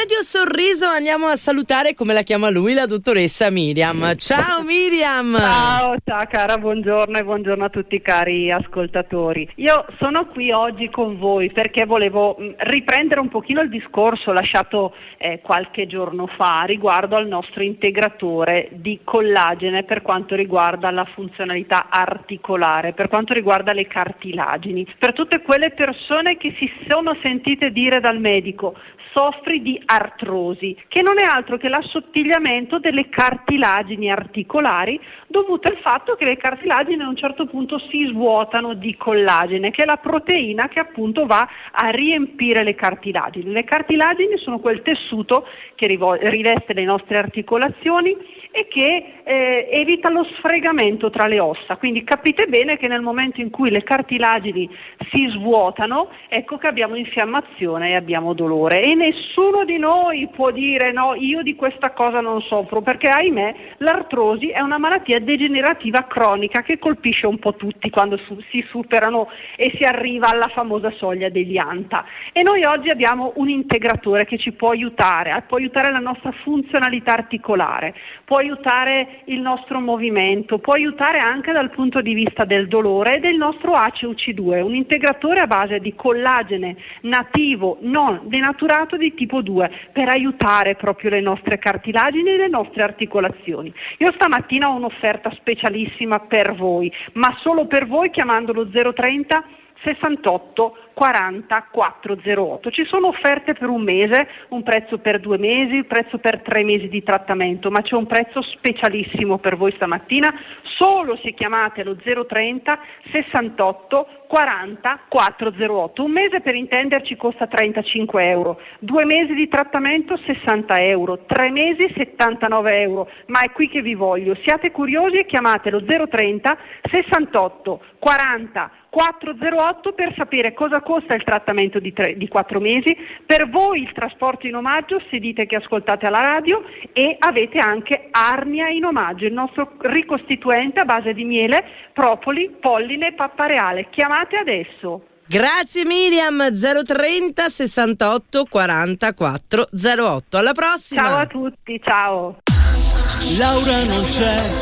Radio Sorriso andiamo a salutare, come la chiama lui, la dottoressa Miriam. Ciao Miriam! Ciao cara, buongiorno e buongiorno a tutti cari ascoltatori. Io sono qui oggi con voi perché volevo riprendere un pochino il discorso lasciato qualche giorno fa riguardo al nostro integratore di collagene per quanto riguarda la funzionalità articolare, per quanto riguarda le cartilagini. Per tutte quelle persone che si sono sentite dire dal medico: soffri di artrosi, che non è altro che l'assottigliamento delle cartilagini articolari dovuto al fatto che le cartilagini a un certo punto si svuotano di collagene, che è la proteina che appunto va a riempire le cartilagini. Le cartilagini sono quel tessuto che riveste le nostre articolazioni e che evita lo sfregamento tra le ossa, quindi capite bene che nel momento in cui le cartilagini si svuotano, ecco che abbiamo infiammazione e abbiamo dolore, e nessuno di noi può dire no, io di questa cosa non soffro, perché ahimè l'artrosi è una malattia degenerativa cronica che colpisce un po' tutti quando si superano e si arriva alla famosa soglia degli ANTA, e noi oggi abbiamo un integratore che ci può aiutare la nostra funzionalità articolare, può aiutare il nostro movimento, può aiutare anche dal punto di vista del dolore e del nostro ACE-UC2, un integratore a base di collagene nativo non denaturato di tipo 2 per aiutare proprio le nostre cartilagini e le nostre articolazioni. Io stamattina ho un'offerta specialissima per voi, ma solo per voi, chiamandolo 030 68 40 408. Ci sono offerte per un mese, un prezzo per 2 mesi, un prezzo per 3 mesi di trattamento, ma c'è un prezzo specialissimo per voi stamattina, solo se chiamate lo 030 68 40 408. Un mese, per intenderci, costa 35 euro, 2 mesi di trattamento 60 euro, 3 mesi 79 euro, ma è qui che vi voglio. Siate curiosi e chiamate lo 030 68 40 408 per sapere cosa costa il trattamento di 4 mesi, per voi il trasporto in omaggio se dite che ascoltate alla radio, e avete anche Arnia in omaggio, il nostro ricostituente a base di miele, propoli, polline e pappareale. Chiamate adesso. Grazie Miriam. 030 68 40 408. Alla prossima. Ciao a tutti, ciao. Laura non c'è,